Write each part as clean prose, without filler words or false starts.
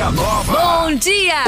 A nova. Bom dia!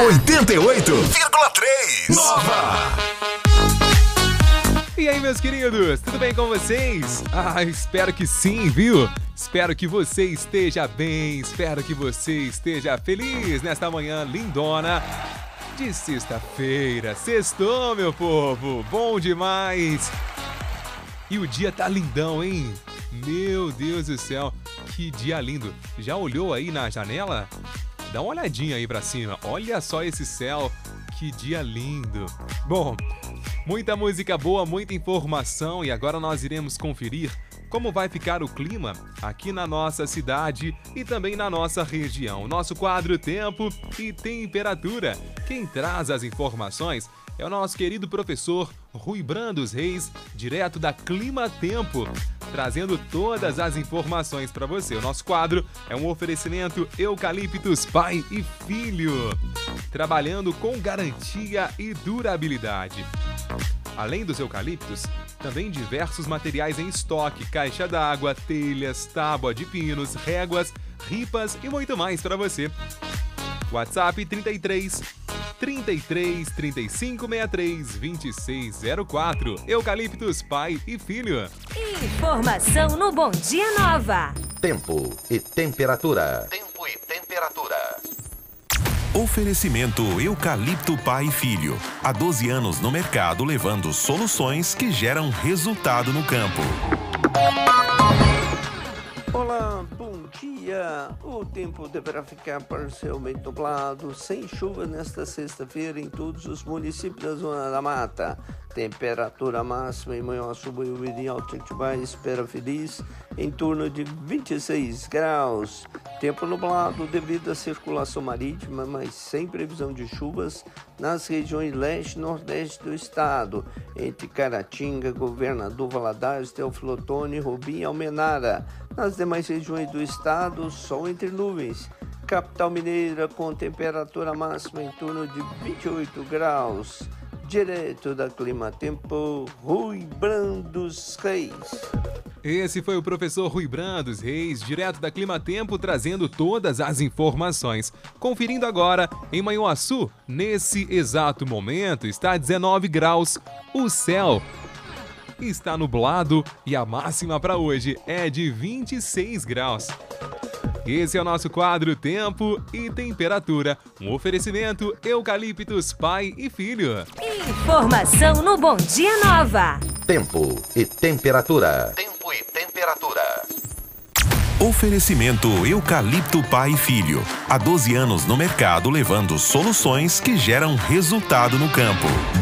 88,3. Nova. E aí, meus queridos, tudo bem com vocês? Espero que sim, viu? Espero que você esteja bem, espero que você esteja feliz nesta manhã lindona de sexta-feira. Sextou, meu povo, bom demais! E o dia tá lindão, hein? Meu Deus do céu, que dia lindo! Já olhou aí na janela? Dá uma olhadinha aí pra cima, olha só esse céu, que dia lindo! Bom, muita música boa, muita informação e agora nós iremos conferir como vai ficar o clima aqui na nossa cidade e também na nossa região. Nosso quadro Tempo e Temperatura. Quem traz as informações é o nosso querido professor Rui Brandos Reis, direto da Clima Tempo, trazendo todas as informações para você. O nosso quadro é um oferecimento Eucaliptus Pai e Filho, trabalhando com garantia e durabilidade. Além dos eucaliptos, também diversos materiais em estoque, caixa d'água, telhas, tábua de pinos, réguas, ripas e muito mais para você. WhatsApp 33 35 63 2604. Eucaliptus Pai e Filho. Informação no Bom Dia Nova. Tempo e temperatura. Tempo e temperatura. Oferecimento Eucalipto Pai e Filho. Há 12 anos no mercado, levando soluções que geram resultado no campo. Olá, bom dia! O tempo deverá ficar parcialmente nublado, sem chuva nesta sexta-feira em todos os municípios da Zona da Mata. Temperatura máxima em Manhuaçu, Boiúva e Alto Atibaia, espera feliz, em torno de 26 graus. Tempo nublado devido à circulação marítima, mas sem previsão de chuvas nas regiões leste e nordeste do estado, entre Caratinga, Governador Valadares, Teófilo Otoni, Rubim e Almenara. Nas demais regiões do estado, sol entre nuvens. Capital Mineira com temperatura máxima em torno de 28 graus. Direto da Clima Tempo, Rui Brandos Reis. Esse foi o professor Rui Brandos Reis, direto da Clima Tempo, trazendo todas as informações. Conferindo agora, em Manhuaçu, nesse exato momento, está 19 graus. O céu está nublado e a máxima para hoje é de 26 graus. Esse é o nosso quadro Tempo e Temperatura, um oferecimento Eucaliptus Pai e Filho. Informação no Bom Dia Nova. Tempo e temperatura. Tempo e temperatura. Oferecimento Eucalipto Pai e Filho. Há 12 anos no mercado, levando soluções que geram resultado no campo.